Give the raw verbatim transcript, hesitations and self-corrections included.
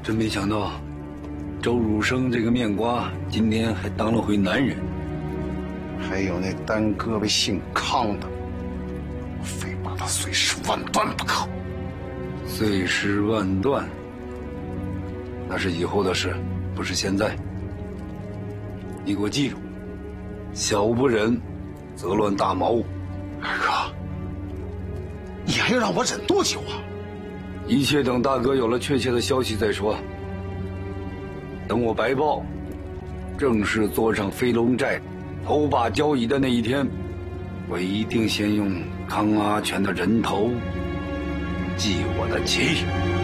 真没想到，周汝生这个面瓜今天还当了回男人。 还有那单胳膊姓康的，非把他碎尸万段不可。 碎尸万段，那是以后的事，不是现在。你给我记住，小不忍则乱大谋。 二哥，你还要让我忍多久啊？ 一切等大哥有了确切的消息再说。等我白豹正式坐上飞龙寨头把交椅的那一天，我一定先用康阿全的人头祭我的旗。